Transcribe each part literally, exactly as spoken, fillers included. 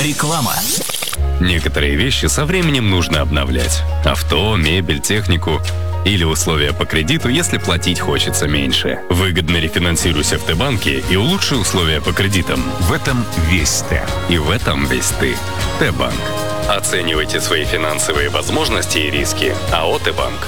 Реклама. Некоторые вещи со временем нужно обновлять. Авто, мебель, технику. Или условия по кредиту, если платить хочется меньше. Выгодно рефинансируйся в Т-банке и улучши условия по кредитам. В этом весь Т. И в этом весь ты. Т-банк. Оценивайте свои финансовые возможности и риски. АО «Т-банк».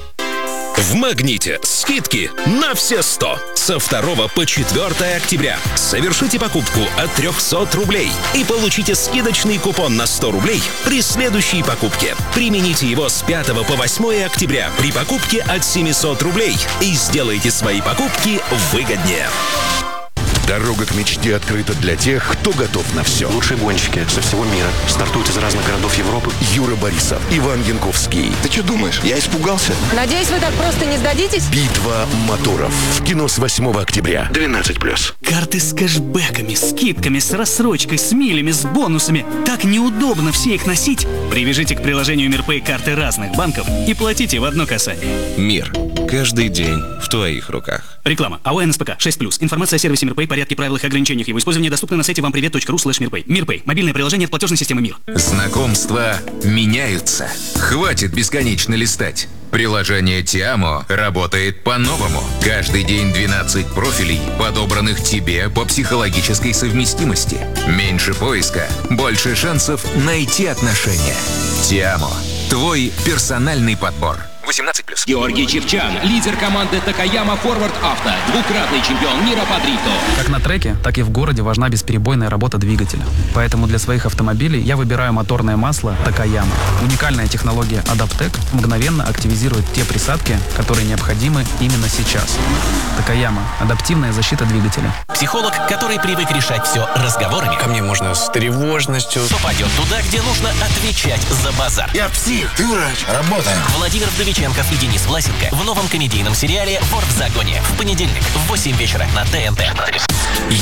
В «Магните» скидки на все сто. Со второго по четвёртое октября. Совершите покупку от трехсот рублей и получите скидочный купон на сто рублей при следующей покупке. Примените его с пятого по восьмое октября при покупке от семисот рублей и сделайте свои покупки выгоднее. Дорога к мечте открыта для тех, кто готов на все. Лучшие гонщики со всего мира стартуют из разных городов Европы. Юра Борисов, Иван Янковский. Ты что думаешь, я испугался? Надеюсь, вы так просто не сдадитесь? Битва моторов. В кино с восьмого октября. двенадцать плюс. Карты с кэшбэками, скидками, с рассрочкой, с милями, с бонусами. Так неудобно все их носить. Привяжите к приложению МирПэй карты разных банков и платите в одно касание. Мир. Каждый день в твоих руках. Реклама. АО НСПК шесть плюс. Информация о сервисе МирПэй, порядке, правилах и ограничениях его использования доступна на сайте вампривет точка ру слэш мирпэй. МирПэй. Мобильное приложение от платежной системы МИР. Знакомства меняются. Хватит бесконечно листать. Приложение Тиамо работает по-новому. Каждый день двенадцать профилей, подобранных тебе по психологической совместимости. Меньше поиска, больше шансов найти отношения. Тиамо. Твой персональный подбор. восемнадцать плюс. Георгий Чевчан, лидер команды Такаяма Форвард Авто, двукратный чемпион мира по дрифту. Как на треке, так и в городе важна бесперебойная работа двигателя. Поэтому для своих автомобилей я выбираю моторное масло Такаяма. Уникальная технология Адаптек мгновенно активизирует те присадки, которые необходимы именно сейчас. Такаяма. Адаптивная защита двигателя. Психолог, который привык решать все разговорами. Ко мне можно с тревожностью. Попадет туда, где нужно отвечать за базар. Я псих, ты врач. Работаем. Владимир Вдовиченков и Денис Власенко в новом комедийном сериале «Вор в загоне». В понедельник в восемь вечера на ТНТ.